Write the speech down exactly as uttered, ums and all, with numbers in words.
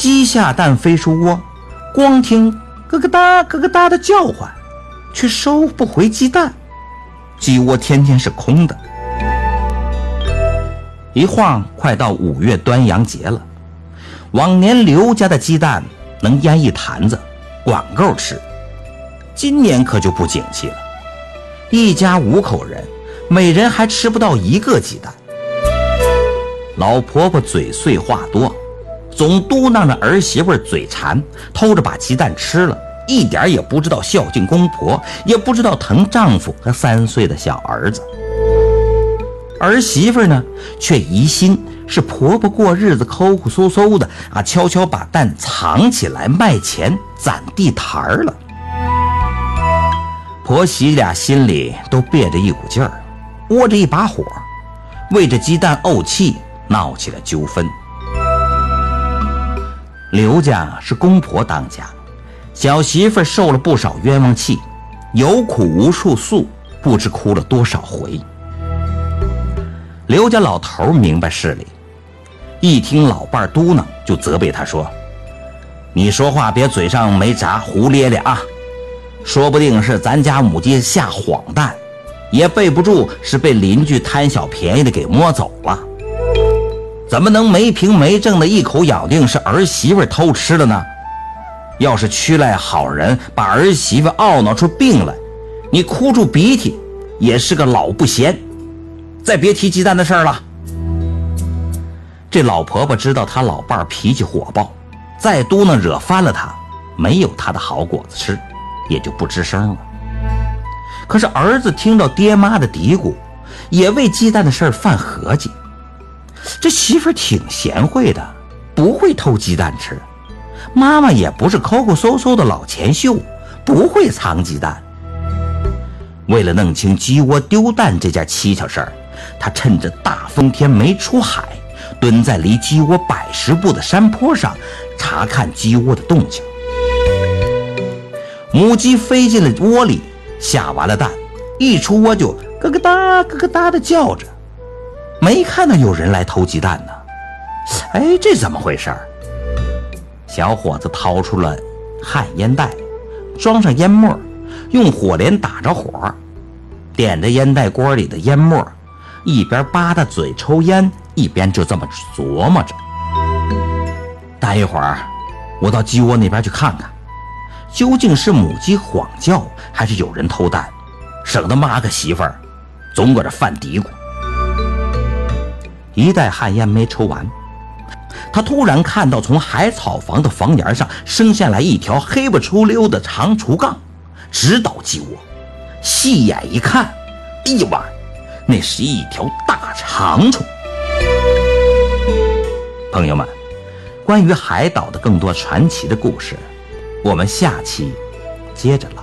鸡下蛋飞出窝，光听咯咯哒咯咯哒的叫唤，却收不回鸡蛋，鸡窝天天是空的。一晃快到五月端阳节了，往年刘家的鸡蛋能腌一坛子，管够吃。今年可就不景气了，一家五口人，每人还吃不到一个鸡蛋。老婆婆嘴碎话多，总嘟囔着儿媳妇嘴馋，偷着把鸡蛋吃了，一点也不知道孝敬公婆，也不知道疼丈夫和三岁的小儿子。儿媳妇呢，却疑心是婆婆过日子抠抠搜搜的啊，悄悄把蛋藏起来卖钱攒地摊了。婆媳俩心里都憋着一股劲儿，窝着一把火，为这鸡蛋怄气，闹起了纠纷。刘家是公婆当家，小媳妇受了不少冤枉气，有苦无处诉，不知哭了多少回。刘家老头明白事理，一听老伴嘟囔，就责备他说：“你说话别嘴上没闸，胡咧咧啊！说不定是咱家母鸡下谎蛋，也备不住是被邻居贪小便宜的给摸走了。怎么能没凭没证的一口咬定是儿媳妇偷吃了呢？要是屈赖好人把儿媳妇懊恼出病来，你哭出鼻涕也是个老不贤。再别提鸡蛋的事儿了。”这老婆婆知道她老伴脾气火爆，再嘟囔惹翻了她，没有她的好果子吃，也就不吱声了。可是儿子听到爹妈的嘀咕，也为鸡蛋的事儿犯合计。这媳妇挺贤惠的，不会偷鸡蛋吃，妈妈也不是抠抠搜搜的老钱秀，不会藏鸡蛋。为了弄清鸡窝丢蛋这件蹊跷事儿，他趁着大风天没出海，蹲在离鸡窝百十步的山坡上查看鸡窝的动静。母鸡飞进了窝里，下完了蛋，一出窝就咯咯哒咯咯哒的叫着，没看到有人来偷鸡蛋呢。哎，这怎么回事？小伙子掏出了旱烟袋，装上烟末，用火镰打着火，点着烟袋锅里的烟末，一边扒着嘴抽烟，一边就这么琢磨着。待一会儿我到鸡窝那边去看看，究竟是母鸡晃叫还是有人偷蛋，省得妈个媳妇儿总搁这犯嘀咕。一袋旱烟没抽完，他突然看到从海草房的房檐上升下来一条黑不出溜的长竹杠，直捣鸡窝。细眼一看，哎呀妈，那是一条大长虫。朋友们，关于海岛的更多传奇的故事，我们下期接着唠。